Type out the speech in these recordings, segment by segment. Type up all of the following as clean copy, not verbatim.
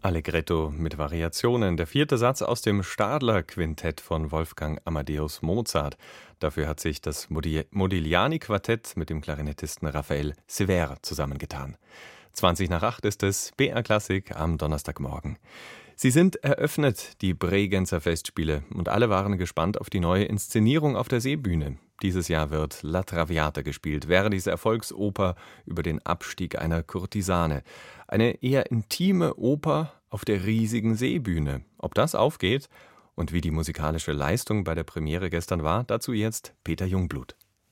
Allegretto mit Variationen, der vierte Satz aus dem Stadler-Quintett von Wolfgang Amadeus Mozart. Dafür hat sich das Modigliani-Quartett mit dem Klarinettisten Raphael Sever zusammengetan. 7:20 ist es, BR Klassik am Donnerstagmorgen. Sie sind eröffnet, die Bregenzer Festspiele, und alle waren gespannt auf die neue Inszenierung auf der Seebühne. Dieses Jahr wird La Traviata gespielt, Verdis Erfolgsoper über den Abstieg einer Kurtisane. Eine eher intime Oper auf der riesigen Seebühne. Ob das aufgeht und wie die musikalische Leistung bei der Premiere gestern war, dazu jetzt Peter Jungblut.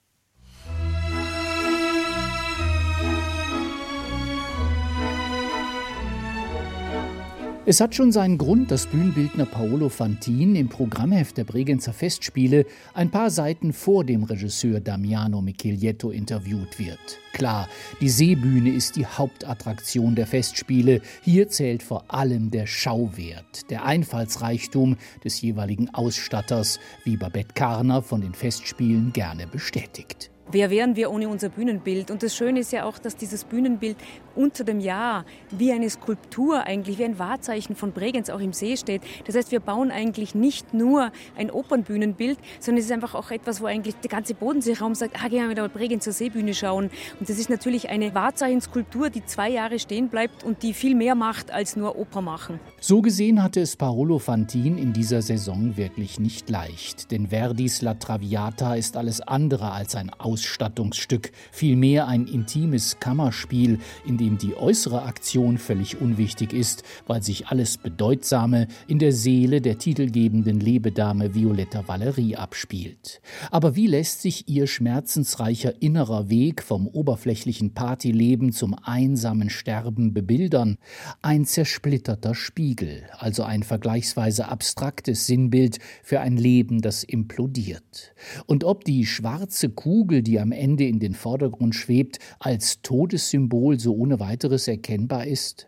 Es hat schon seinen Grund, dass Bühnenbildner Paolo Fantin im Programmheft der Bregenzer Festspiele ein paar Seiten vor dem Regisseur Damiano Micheletto interviewt wird. Klar, die Seebühne ist die Hauptattraktion der Festspiele. Hier zählt vor allem der Schauwert, der Einfallsreichtum des jeweiligen Ausstatters, wie Babette Karner von den Festspielen gerne bestätigt. Wer wären wir ohne unser Bühnenbild? Und das Schöne ist ja auch, dass dieses Bühnenbild unter dem Jahr wie eine Skulptur eigentlich, wie ein Wahrzeichen von Bregenz auch im See steht. Das heißt, wir bauen eigentlich nicht nur ein Opernbühnenbild, sondern es ist einfach auch etwas, wo eigentlich der ganze Bodenseeraum sagt, gehen wir wieder Bregenzer Seebühne schauen. Und das ist natürlich eine Wahrzeichenskulptur, die 2 Jahre stehen bleibt und die viel mehr macht als nur Oper machen. So gesehen hatte es Paolo Fantin in dieser Saison wirklich nicht leicht. Denn Verdis La Traviata ist alles andere als ein Ausstattungsstück, vielmehr ein intimes Kammerspiel, in dem die äußere Aktion völlig unwichtig ist, weil sich alles Bedeutsame in der Seele der titelgebenden Lebedame Violetta Valerie abspielt. Aber wie lässt sich ihr schmerzensreicher innerer Weg vom oberflächlichen Partyleben zum einsamen Sterben bebildern? Ein zersplitterter Spiegel, also ein vergleichsweise abstraktes Sinnbild für ein Leben, das implodiert. Und ob die schwarze Kugel, die am Ende in den Vordergrund schwebt, als Todessymbol so ohne weiteres erkennbar ist?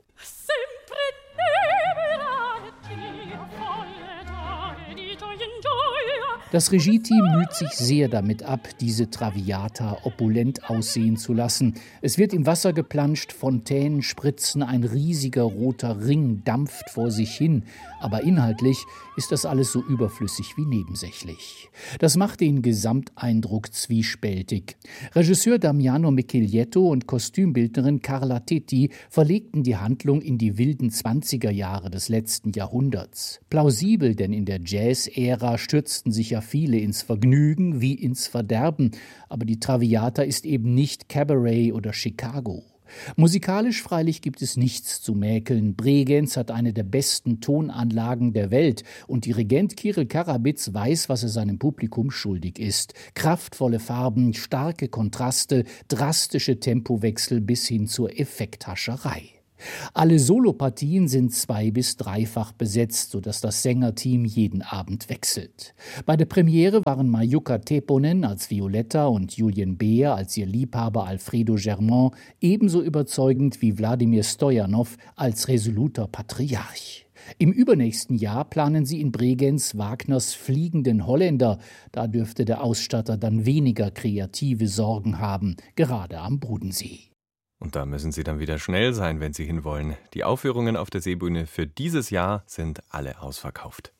Das Regie-Team müht sich sehr damit ab, diese Traviata opulent aussehen zu lassen. Es wird im Wasser geplanscht, Fontänen spritzen, ein riesiger roter Ring dampft vor sich hin. Aber inhaltlich ist das alles so überflüssig wie nebensächlich. Das macht den Gesamteindruck zwiespältig. Regisseur Damiano Micheletto und Kostümbildnerin Carla Tetti verlegten die Handlung in die wilden 20er Jahre des letzten Jahrhunderts. Plausibel, denn in der Jazz-Ära stürzten sich ja viele ins Vergnügen wie ins Verderben. Aber die Traviata ist eben nicht Cabaret oder Chicago. Musikalisch freilich gibt es nichts zu mäkeln. Bregenz hat eine der besten Tonanlagen der Welt und Dirigent Kirill Karabitz weiß, was er seinem Publikum schuldig ist. Kraftvolle Farben, starke Kontraste, drastische Tempowechsel bis hin zur Effekthascherei. Alle Solopartien sind 2- bis 3-fach besetzt, sodass das Sängerteam jeden Abend wechselt. Bei der Premiere waren Marjukka Tepponen als Violetta und Julien Beer als ihr Liebhaber Alfredo Germont ebenso überzeugend wie Wladimir Stojanov als resoluter Patriarch. Im übernächsten Jahr planen sie in Bregenz Wagners Fliegenden Holländer. Da dürfte der Ausstatter dann weniger kreative Sorgen haben, gerade am Bodensee. Und da müssen Sie dann wieder schnell sein, wenn Sie hinwollen. Die Aufführungen auf der Seebühne für dieses Jahr sind alle ausverkauft.